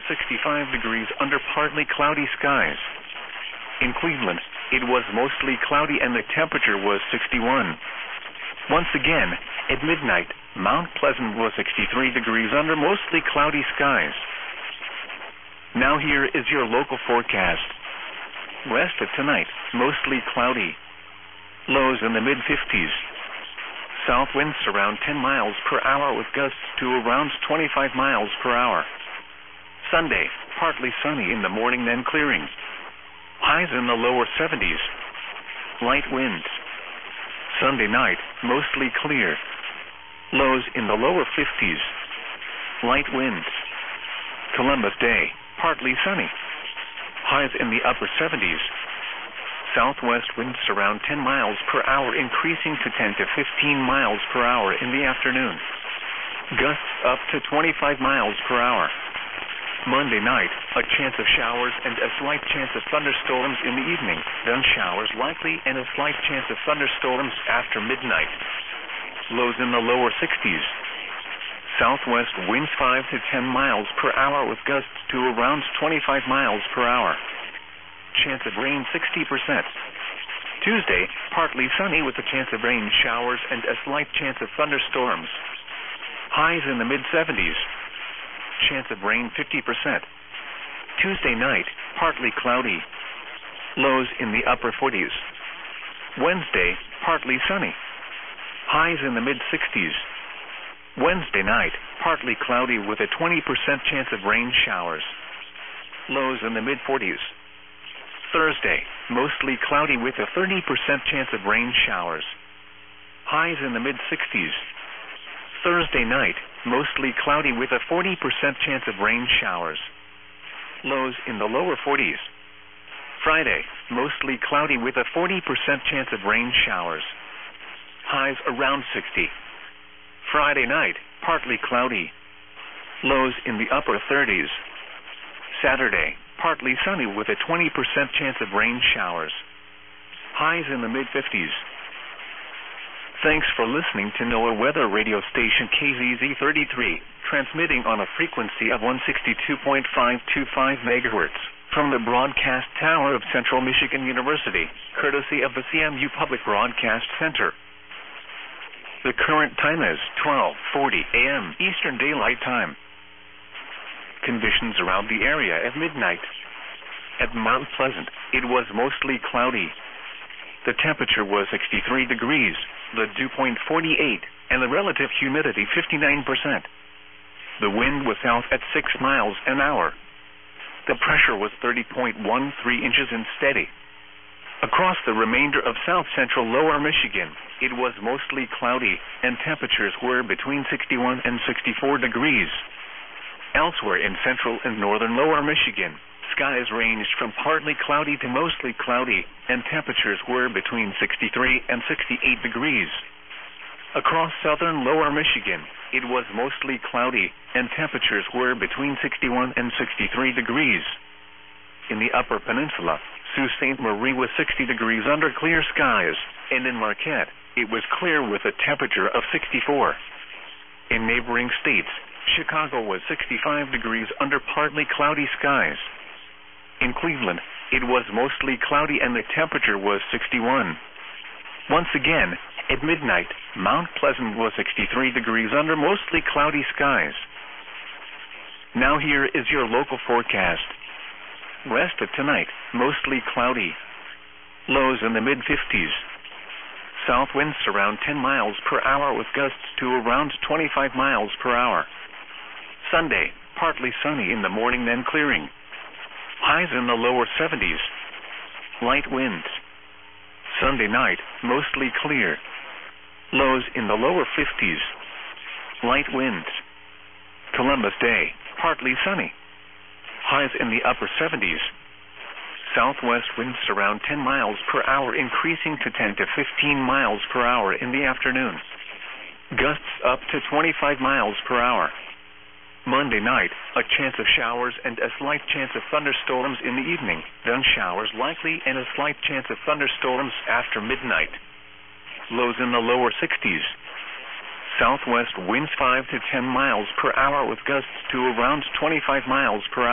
65 degrees under partly cloudy skies. In Cleveland, it was mostly cloudy and the temperature was 61. Once again, at midnight, Mount Pleasant was 63 degrees under mostly cloudy skies. Now here is your local forecast. Rest of tonight, mostly cloudy. Lows in the mid-50s. South winds around 10 miles per hour with gusts to around 25 miles per hour. Sunday, partly sunny in the morning then clearing. Highs in the lower 70s. Light winds. Sunday night, mostly clear. Lows in the lower 50s. Light winds. Columbus Day, partly sunny. Highs in the upper 70s. Southwest winds around 10 miles per hour increasing to 10 to 15 miles per hour in the afternoon. Gusts up to 25 miles per hour. Monday night, a chance of showers and a slight chance of thunderstorms in the evening, then showers likely and a slight chance of thunderstorms after midnight. Lows in the lower 60s. Southwest winds 5 to 10 miles per hour with gusts to around 25 miles per hour. Chance of rain 60%. Tuesday, partly sunny with a chance of rain showers and a slight chance of thunderstorms. Highs in the mid-70s. Chance of rain 50%. Tuesday night, partly cloudy. Lows in the upper 40s. Wednesday, partly sunny. Highs in the mid-60s. Wednesday night, partly cloudy with a 20% chance of rain showers. Lows in the mid-40s. Thursday, mostly cloudy with a 30% chance of rain showers. Highs in the mid-60s. Thursday night, mostly cloudy with a 40% chance of rain showers. Lows in the lower 40s. Friday, mostly cloudy with a 40% chance of rain showers. Highs around 60. Friday night, partly cloudy. Lows in the upper 30s. Saturday, partly sunny with a 20% chance of rain showers. Highs in the mid-50s. Thanks for listening to NOAA weather radio station KZZ33, transmitting on a frequency of 162.525 megahertz from the broadcast tower of Central Michigan University, courtesy of the CMU Public Broadcast Center. The current time is 12:40 a.m. Eastern Daylight Time. Conditions around the area at midnight. At Mount Pleasant, it was mostly cloudy. The temperature was 63 degrees, the dew point 48, and the relative humidity 59%. The wind was south at 6 miles an hour. The pressure was 30.13 inches and steady. Across the remainder of south-central lower Michigan, it was mostly cloudy, and temperatures were between 61 and 64 degrees. Elsewhere in central and northern lower Michigan, skies ranged from partly cloudy to mostly cloudy, and temperatures were between 63 and 68 degrees. Across southern lower Michigan, it was mostly cloudy, and temperatures were between 61 and 63 degrees. In the upper peninsula, Sault Ste. Marie was 60 degrees under clear skies, and in Marquette, it was clear with a temperature of 64. In neighboring states, Chicago was 65 degrees under partly cloudy skies. In Cleveland, it was mostly cloudy and the temperature was 61. Once again, at midnight, Mount Pleasant was 63 degrees under mostly cloudy skies. Now here is your local forecast. Rest of tonight, mostly cloudy. Lows in the mid-50s. South winds around 10 miles per hour with gusts to around 25 miles per hour. Sunday, partly sunny in the morning then clearing. Highs in the lower 70s. Light winds. Sunday night, mostly clear. Lows in the lower 50s. Light winds. Columbus Day, partly sunny. Highs in the upper 70s. Southwest winds around 10 miles per hour increasing to 10 to 15 miles per hour in the afternoon. Gusts up to 25 miles per hour. Monday night, a chance of showers and a slight chance of thunderstorms in the evening, then showers likely and a slight chance of thunderstorms after midnight. Lows in the lower 60s. Southwest winds 5 to 10 miles per hour with gusts to around 25 miles per hour.